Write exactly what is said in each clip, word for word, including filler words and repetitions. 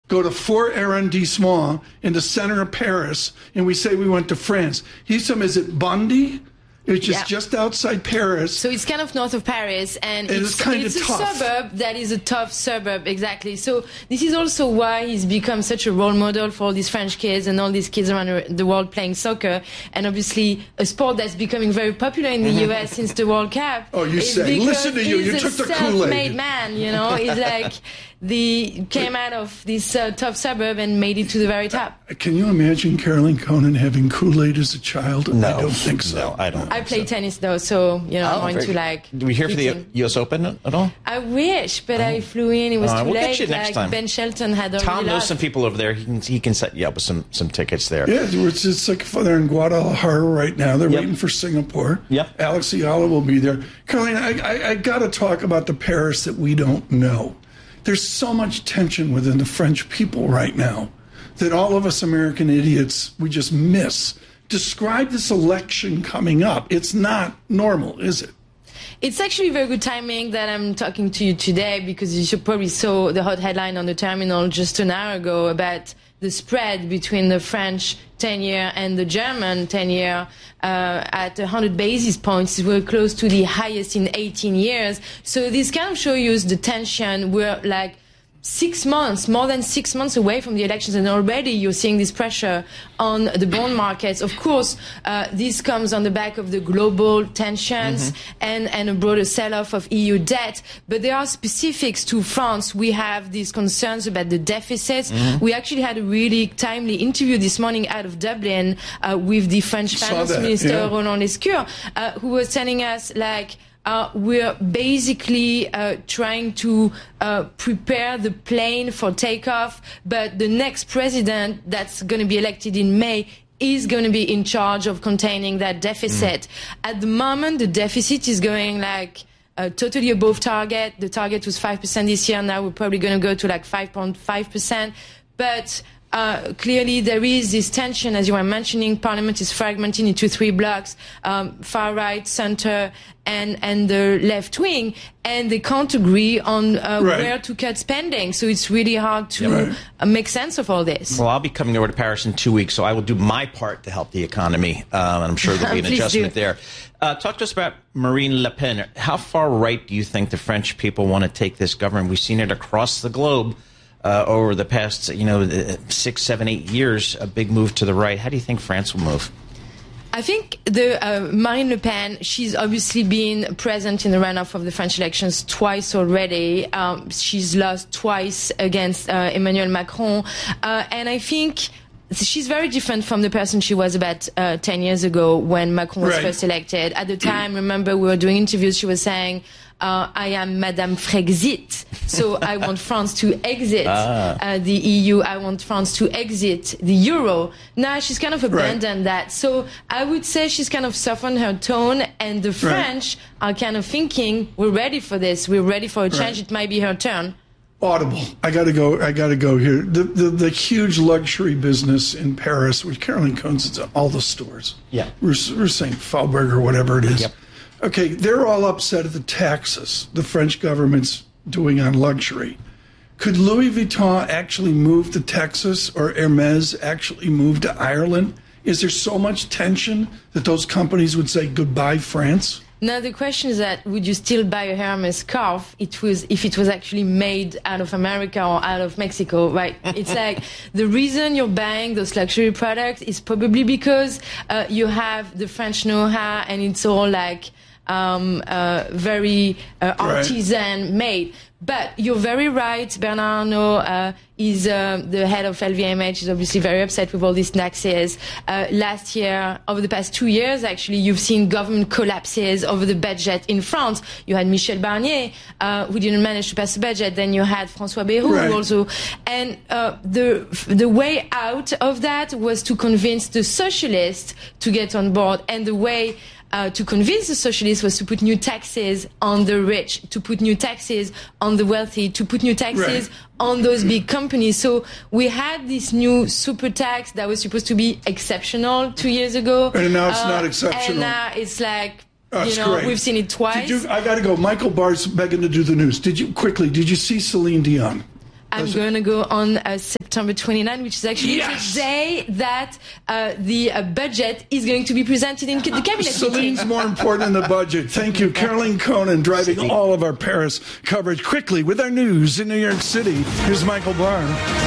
go to four arrondissements in the center of Paris, and we say we went to France. He's from, is it Bondy? Which is yeah. just outside Paris. So it's kind of north of Paris, and, and it's, it's kind it's of a tough. suburb that is a tough suburb, exactly. So this is also why he's become such a role model for all these French kids and all these kids around the world playing soccer, and obviously a sport that's becoming very popular in the U S since the World Cup. Oh, you say, listen to you, you took the Kool-Aid. He's a self-made man, you know. He's like, the came out of this uh, tough suburb and made it to the very top. Can you imagine Caroline Conan having Kool-Aid as a child? No, I don't think so. No, I don't. I play so. tennis though, so you know, Oh, I'm going to like. Do we hear for the eating. U S Open at all? I wish, but Oh. I flew in. It was Uh, too we'll late. get you next like time. Ben Shelton had already Tom knows lost. some people over there. He can he can set you up with some some tickets there. Yeah, it's just like they're in Guadalajara right now. They're Yep. waiting for Singapore. Yep. Alex Ayala will be there. Caroline, I, I, I got to talk about the Paris that we don't know. There's so much tension within the French people right now that all of us American idiots, we just miss. Describe this election coming up. It's not normal, is it? It's actually very good timing that I'm talking to you today, because you should probably saw the hot headline on the terminal just an hour ago about the spread between the French ten-year and the German ten-year uh, at one hundred basis points. We're close to the highest in eighteen years. So this kind of shows you the tension. We're like six months, more than six months away from the elections, and already you're seeing this pressure on the bond markets. Of course, uh, this comes on the back of the global tensions mm-hmm. and, and a broader sell-off of E U debt. But there are specifics to France. We have these concerns about the deficits. Mm-hmm. We actually had a really timely interview this morning out of Dublin uh, with the French finance minister, yeah. Roland Lescure, uh, who was telling us, like, Uh, we're basically uh, trying to uh, prepare the plane for takeoff, but the next president that's going to be elected in May is going to be in charge of containing that deficit. Mm. At the moment, the deficit is going like uh, totally above target. The target was five percent this year. Now we're probably going to go to like five point five percent. But Uh, clearly, there is this tension, as you were mentioning. Parliament is fragmented into three blocks: um, far right, center, and and the left wing, and they can't agree on uh, right. where to cut spending. So it's really hard to right. uh, make sense of all this. Well, I'll be coming over to Paris in two weeks, so I will do my part to help the economy, um, and I'm sure there'll be an adjustment do. there. Uh, talk to us about Marine Le Pen. How far right do you think the French people want to take this government? We've seen it across the globe. Uh, over the past, you know, six, seven, eight years, a big move to the right. How do you think France will move? I think the uh, Marine Le Pen, she's obviously been present in the runoff of the French elections twice already. Um, she's lost twice against uh, Emmanuel Macron. Uh, and I think she's very different from the person she was about uh, ten years ago when Macron was right. first elected. At the time, remember, we were doing interviews, she was saying, Uh, I am Madame Frexit, so I want France to exit ah. uh, the E U. I want France to exit the euro. Now she's kind of abandoned right. that. So I would say she's kind of softened her tone, and the French right. are kind of thinking, we're ready for this. We're ready for a change. Right. It might be her turn. Audible. I got to go. I got to go here. The, the the huge luxury business in Paris, which Caroline Cohn's, it's all the stores. Yeah. We're, we're saying Fahlberg or whatever it is. Yep. Okay, they're all upset at the taxes the French government's doing on luxury. Could Louis Vuitton actually move to Texas, or Hermes actually move to Ireland? Is there so much tension that those companies would say goodbye, France? Now the question is that would you still buy a Hermes scarf? It was if it was actually made out of America or out of Mexico, right? It's like the reason you're buying those luxury products is probably because uh, you have the French know-how, and it's all like um, uh, very uh, artisan right. made. But you're very right. Bernard Arnault uh, is uh, the head of L V M H. Is obviously very upset with all these taxes. Uh, last year, over the past two years, actually, you've seen government collapses over the budget in France. You had Michel Barnier, uh, who didn't manage to pass the budget. Then you had François Bayrou right. also. And uh, the the way out of that was to convince the socialists to get on board. And the way Uh, to convince the socialists was to put new taxes on the rich, to put new taxes on the wealthy, to put new taxes right. on those big companies. So we had this new super tax that was supposed to be exceptional two years ago. And now it's uh, not exceptional. And now it's like, oh, you know, great. we've seen it twice. Did you, I got to go. Michael Barr's begging to do the news. Did you, quickly, did you see Celine Dion? I'm Does going to go on uh, September twenty-ninth, which is actually Yes! the day that uh, the uh, budget is going to be presented in the cabinet Celine's meeting. more important than the budget. Thank you, Caroline Conan, driving all of our Paris coverage quickly with our news in New York City. Here's Michael Barr.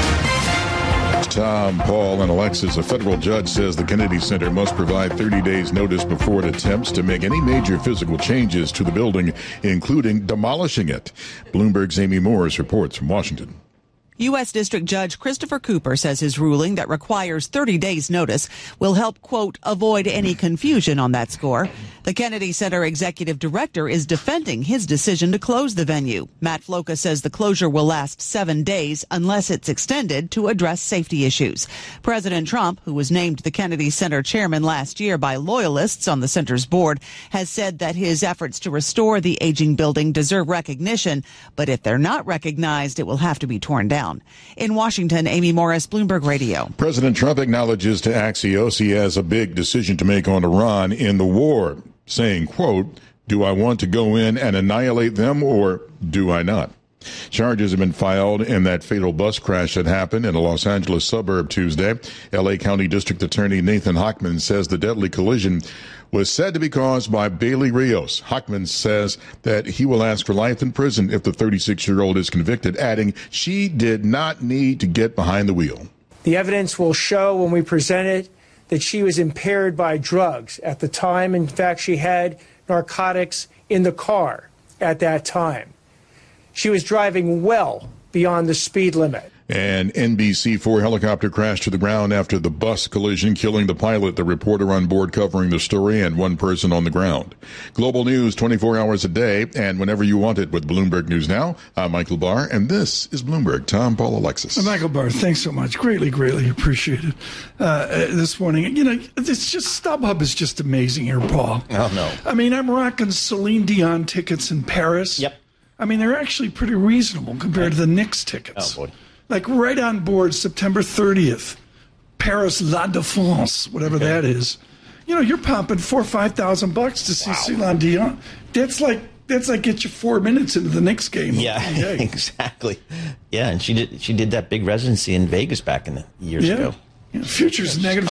Tom, Paul, and Alexis, a federal judge says the Kennedy Center must provide thirty days notice before it attempts to make any major physical changes to the building, including demolishing it. Bloomberg's Amy Morris reports from Washington. U S. District Judge Christopher Cooper says his ruling that requires thirty days notice will help, quote, avoid any confusion on that score. The Kennedy Center executive director is defending his decision to close the venue. Matt Floca says the closure will last seven days unless it's extended to address safety issues. President Trump, who was named the Kennedy Center chairman last year by loyalists on the center's board, has said that his efforts to restore the aging building deserve recognition, but if they're not recognized, it will have to be torn down. In Washington, Amy Morris, Bloomberg Radio. President Trump acknowledges to Axios he has a big decision to make on Iran in the war, saying, quote, do I want to go in and annihilate them or do I not? Charges have been filed in that fatal bus crash that happened in a Los Angeles suburb Tuesday. L A County District Attorney Nathan Hochman says the deadly collision was said to be caused by Bailey Rios. Hochman says that he will ask for life in prison if the thirty-six-year-old is convicted, adding she did not need to get behind the wheel. The evidence will show when we present it that she was impaired by drugs at the time. In fact, she had narcotics in the car at that time. She was driving well beyond the speed limit. An N B C four helicopter crashed to the ground after the bus collision, killing the pilot, the reporter on board covering the story, and one person on the ground. Global news twenty-four hours a day and whenever you want it with Bloomberg News Now. I'm Michael Barr, and this is Bloomberg. Tom, Paul, Alexis. Michael Barr, thanks so much. Greatly, greatly appreciated uh, this morning. You know, it's just StubHub is just amazing here, Paul. Oh, no. I mean, I'm rocking Celine Dion tickets in Paris. Yep. I mean, they're actually pretty reasonable compared to the Knicks tickets. Oh, boy. Like right on board September thirtieth, Paris La Défense, whatever Okay. that is. You know, you're pumping four or five thousand bucks to see Wow. Celine Dion. That's like that's like get you four minutes into the Knicks game. Yeah, exactly. Yeah, and she did she did that big residency in Vegas back in the years Yeah. ago. Yeah, Future's negative